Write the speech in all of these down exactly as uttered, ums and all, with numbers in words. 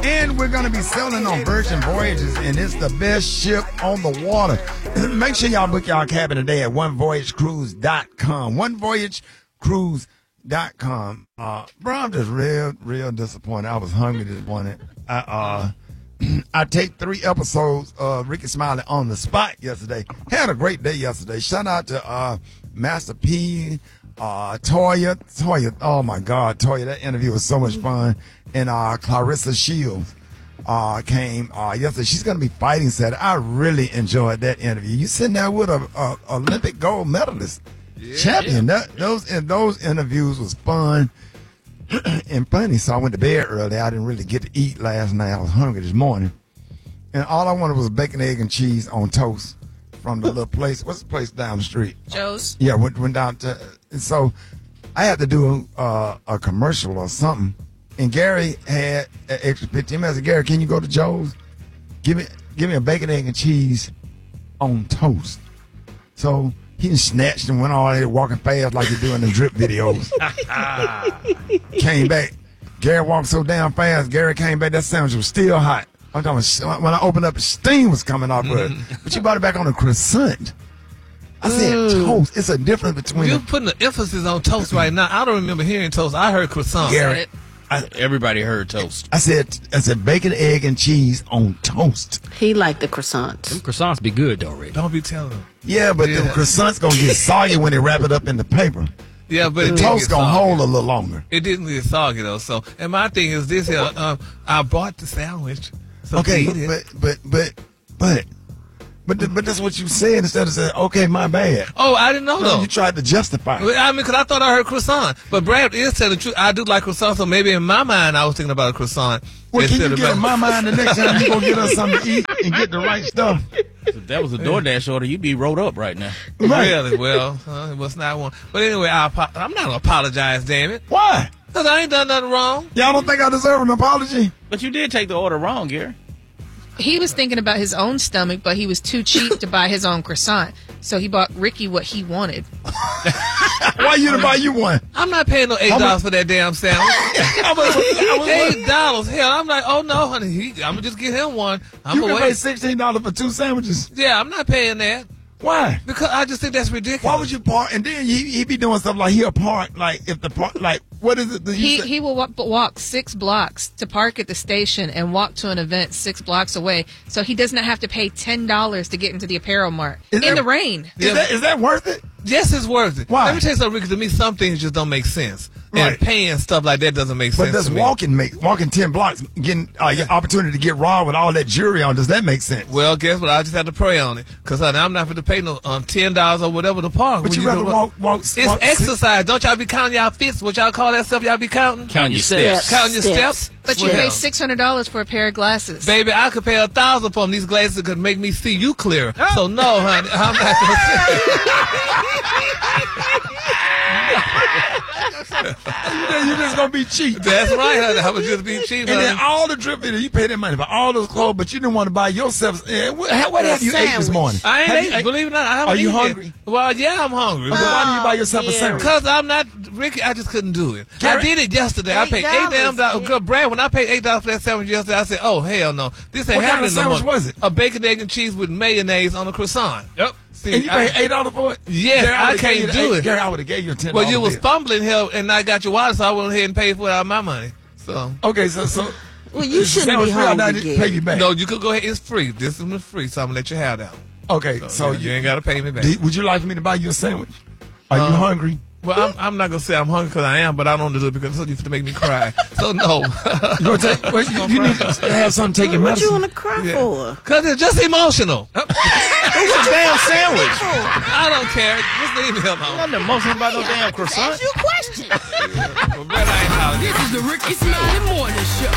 And we're going to be sailing on Virgin Voyages, and it's the best ship on the water. Make sure y'all book y'all cabin today at one voyage cruise dot com. one voyage cruise dot com. Uh, bro, I'm just real, real disappointed. I was hungry this morning. I, uh, I take three episodes of Ricky Smiley on the spot yesterday. Had a great day yesterday. Shout out to uh, Master P, uh, Toya. Toya, oh my God, Toya, that interview was so much fun. And uh, Clarissa Shields uh, came uh, yesterday. She's going to be fighting Saturday. I really enjoyed that interview. You sitting there with a, a Olympic gold medalist, yeah, champion. Yeah. That, those and those interviews was fun and funny. So I went to bed early. I didn't really get to eat last night. I was hungry this morning, and all I wanted was bacon, egg, and cheese on toast from the little place. What's the place down the street? Joe's. Yeah, went went down to. And so I had to do uh, a commercial or something. And Gary had an extra fifteen minutes. I said, Gary, can you go to Joe's? Give me give me a bacon, egg, and cheese on toast. So he snatched and went all there walking fast like you do in the drip videos. Came back. Gary walked so damn fast. Gary came back. That sandwich was still hot. I'm talking, when I opened up, the steam was coming off of it. But you brought it back on a croissant. I said Ooh. toast. It's a difference between. You're a, putting the emphasis on toast right now. I don't remember hearing toast. I heard croissant. Gary, I, Everybody heard toast. I said, I said bacon, egg, and cheese on toast. He liked the croissants. Them croissants be good though, Rick. Don't be telling them. Yeah, but Yeah. the croissants gonna get soggy when they wrap it up in the paper. Yeah, but The it didn't toast get gonna soggy. hold a little longer. It didn't get soggy though. So, and my thing is this here. Um, I bought the sandwich. So Okay, eat it. but but but but but th- but that's what you said instead of saying, okay, my bad. Oh, I didn't know No, though. you tried to justify it. Well, I mean, because I thought I heard croissant. But Brad is telling the truth. I do like croissant, so maybe in my mind I was thinking about a croissant. Well, can instead you of get in about- my mind the next time you go get us something to eat and get the right stuff? If that was a DoorDash order, you'd be rolled up right now. Right. Really? Well, uh, it was not one. But anyway, I, apo- I'm not going to apologize, damn it. Why? Because I ain't done nothing wrong. Y'all don't think I deserve an apology? But you did take the order wrong, Gary. He was thinking about his own stomach, but he was too cheap to buy his own croissant. So he bought Ricky what he wanted. Why you to buy you one? I'm not paying no eight dollars for that damn sandwich. How much- how much- eight dollars. Hell, I'm like, oh no, honey, he, I'm gonna just get him one. I'm You gonna can pay wait. sixteen dollars for two sandwiches. Yeah, I'm not paying that Why? because I just think that's ridiculous. Why would you park? And then he he be doing stuff like he'll park like if the park like what is it? that you He say- he will walk, walk six blocks to park at the station and walk to an event six blocks away. So he does not have to pay ten dollars to get into the apparel mart Is in that- the rain. Is that is that worth it? Yes, it's worth it. Why? Let me tell you something, Ricky. To me, some things just don't make sense. And Right. paying stuff like that doesn't make But sense does to me. walking make walking ten blocks getting uh, your opportunity to get robbed with all that jewelry on? Does that make sense? Well, guess what? I just have to pray on it because I'm not going to pay no um, ten dollars or whatever to park. But When you rather do- walk walk. It's walk exercise. Don't y'all be counting y'all fits? What y'all call that stuff? Y'all be counting? Count your steps. Counting your Steps. steps? But you Well, pay six hundred dollars for a pair of glasses. baby, I could pay a thousand for them. These glasses could make me see you clearer. So no, honey, I'm not going Then you just gonna be cheap. to. That's right, honey. I would just be cheap, And then honey. all the drip video, you pay that money for all those clothes, but you didn't want to buy yourself. Eh, what what have you ate this sandwich. morning? I ain't Have ate, you ate- believe it or not. I haven't Are you eaten yet. hungry? Well, yeah, I'm hungry. Okay, why do you buy yourself a yeah. sandwich? Because I'm not, Ricky, I just couldn't do it. I Gary- did it yesterday. I paid eight damn dollars. Good, Brad, when I paid eight dollars for that sandwich yesterday, I said, oh, hell no. This ain't What kind happening of no sandwich more. was it? A bacon, egg, and cheese with mayonnaise on a croissant. Yep. See, And you I- paid eight dollars for it? Yes, Gary, I would've can't gave you the do eight- it. Gary, I would have gave you a ten. Well, you was fumbling hell, and I got your wallet, so I went ahead and paid for it out of my money. So, Okay, so so. Well, you is the shouldn't be sandwich free or not? hungry, Just Gary. pay you back. no, you could go ahead. It's free. This one is free, so I'm going to let you have that one. Okay, so, So, you, you, ain't got to pay me back. do- would you like for me to buy you a sandwich? Are you Uh, hungry? Well, I'm, I'm not going to say I'm hungry because I am, but I don't do it because it's used to make me cry. So, no. You gonna take? Well, you, you need to have something to take your What you medicine. want to cry Yeah. for? Because it's just emotional. It's a damn sandwich. I don't care. Just leave me alone. Nothing emotional about no damn croissant. Ask you a question. Well, Brad, I ain't hollering. This is the Ricky Smiley Morning Show.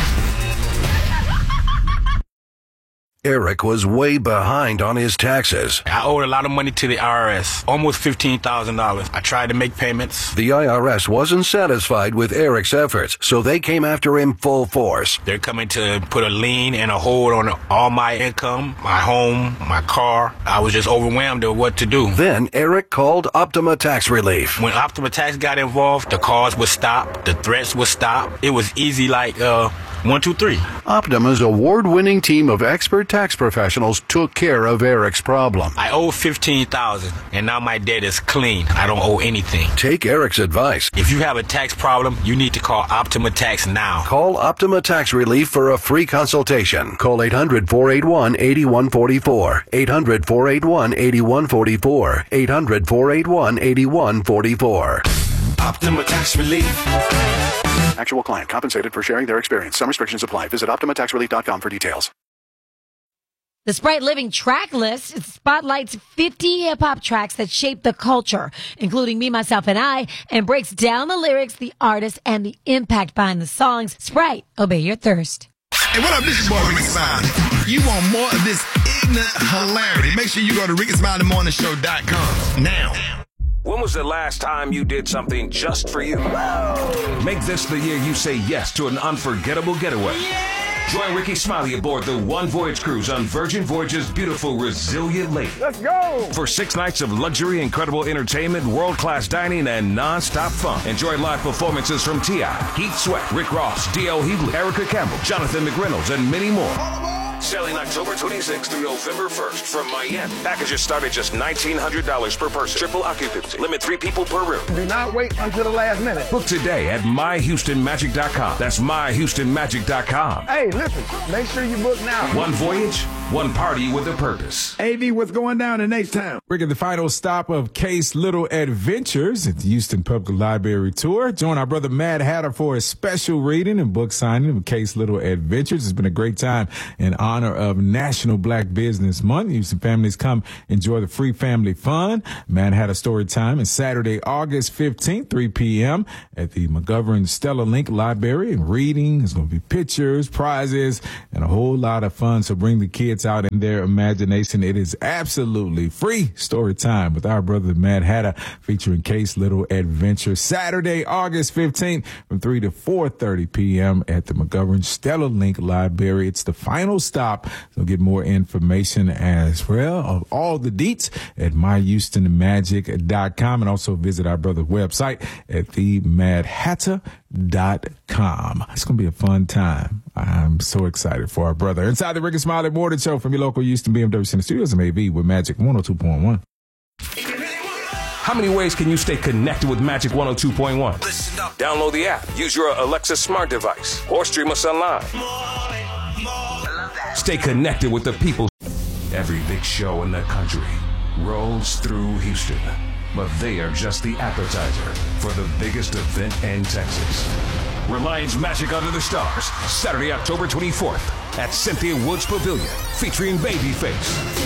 Eric was way behind on his taxes. I owed a lot of money to the I R S, almost fifteen thousand dollars. I tried to make payments. The I R S wasn't satisfied with Eric's efforts, so they came after him full force. They're coming to put a lien and a hold on all my income, my home, my car. I was just overwhelmed with what to do. Then Eric called Optima Tax Relief. When Optima Tax got involved, the calls would stop, the threats would stop. It was easy like, uh, One, two, three. Optima's award-winning team of expert tax professionals took care of Eric's problem. I owe fifteen thousand dollars, and now my debt is clean. I don't owe anything. Take Eric's advice. If you have a tax problem, you need to call Optima Tax now. Call Optima Tax Relief for a free consultation. Call eight hundred, four eight one, eight one four four. eight hundred, four eight one, eight one four four. eight hundred, four eight one, eight one four four. Optima Tax Relief. Actual client compensated for sharing their experience. Some restrictions apply. Visit Optima Tax Relief dot com for details. The Sprite Living track list spotlights fifty hip-hop tracks that shape the culture, including Me, Myself, and I, and breaks down the lyrics, the artist, and the impact behind the songs. Sprite, obey your thirst. Hey, what up? This is your boy Ricky Smiley. You want more of this ignorant hilarity? Make sure you go to ricky smiley morning show dot com now. When was the last time you did something just for you? Make this the year you say yes to an unforgettable getaway. Join Ricky Smiley aboard the One Voyage cruise on Virgin Voyage's beautiful Resilient Lake. Let's go! For six nights of luxury, incredible entertainment, world-class dining, and non-stop fun. Enjoy live performances from T I, Heath Sweat, Rick Ross, D L Hughley, Erica Campbell, Jonathan McReynolds, and many more. Sailing October twenty-sixth through November first from Miami. Packages start at just nineteen hundred dollars per person. Triple occupancy. Limit three people per room. Do not wait until the last minute. Book today at my houston magic dot com. That's my houston magic dot com. Hey, listen, make sure you book now. One voyage, one party with a purpose. A V, what's going down in H-Town? We're at the final stop of Case Little Adventures at the Houston Public Library Tour. Join our brother Mad Hatter for a special reading and book signing of Case Little Adventures. It's been a great time in honor of National Black Business Month. Houston families come enjoy the free family fun. Mad Hatter story time is Saturday, August fifteenth, three p.m. at the McGovern Stella Link Library. And reading, there's going to be pictures, prizes, and a whole lot of fun. So bring the kids out in their imagination. It is absolutely free story time with our brother Mad Hatter featuring Case Little Adventure Saturday, August fifteenth from three to four thirty p.m. at the McGovern Stella Link Library. It's the final stop. So get more information as well of all the deets at my houston magic dot com and also visit our brother's website at the mad hatter dot com. It's going to be a fun time. I'm so excited for our brother. Inside the Ricky Smiley Morning Show from your local Houston B M W Center Studios, M A V with Magic one oh two point one. How many ways can you stay connected with Magic one oh two point one? Download the app, use your Alexa smart device, or stream us online. Stay connected with the people. Every big show in the country rolls through Houston, but they are just the appetizer for the biggest event in Texas. Reliance Magic Under the Stars, Saturday, October twenty-fourth at Cynthia Woods Pavilion, featuring Babyface.